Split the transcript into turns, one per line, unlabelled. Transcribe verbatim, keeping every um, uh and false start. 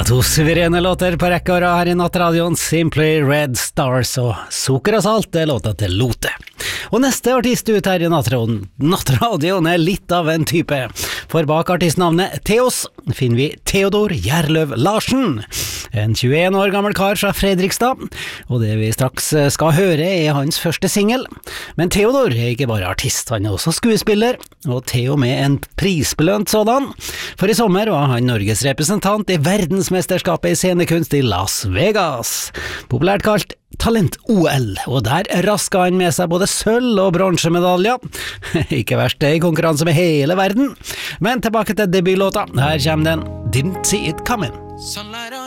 To suverene låter på rekke og rad her i nattradioen, Simply Red Stars og Sukker og Salt, det låta til Lote. Og neste artist ut her i nattradioen, nattradioen er litt av en type, for bak artistnavnet Theos finner vi Theodor Gjerløv Larsen, en tjueen år gammel kar fra Fredrikstad, og det vi straks skal høre er hans første single. Men Theodor er ikke bare artist, han er også skuespiller, og Theo med en prisbelønt sådan, for i sommer var han Norges representant i verdensmesterskapet i scenekunst i Las Vegas, populært kalt Talent-O L, og der raska han med seg både sølv- og bronsemedaljer. Ikke verst det i konkurranse med hele verden. Men tilbake til debutlåta, her kommer den Didn't See It Coming.